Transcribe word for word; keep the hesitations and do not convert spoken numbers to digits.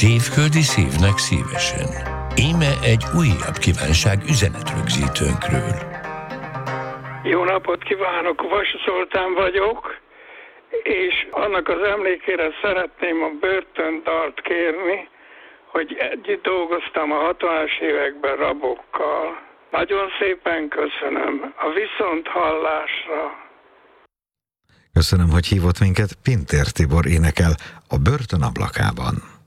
Szívföldi szívnek szívesen. Íme egy újabb kívánság üzenetrögzítőnkről. Jó napot kívánok, Vas Zoltán vagyok, és annak az emlékére szeretném a börtöndalt kérni, hogy együtt dolgoztam a hatvanas években rabokkal. Nagyon szépen köszönöm. A viszonthallásra. Köszönöm, hogy hívott minket. Pintér Tibor énekel A börtön ablakában.